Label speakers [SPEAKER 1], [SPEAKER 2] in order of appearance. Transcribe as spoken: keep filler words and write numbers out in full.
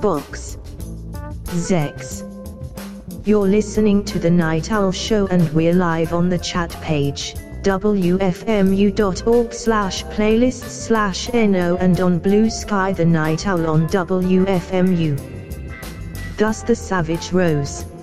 [SPEAKER 1] box. Zex. You're listening to The Night Owl Show and we're live on the chat page, w f m u dot org slash playlists slash no, and on Blue Sky The Night Owl on W F M U. Thus the Savage Rose.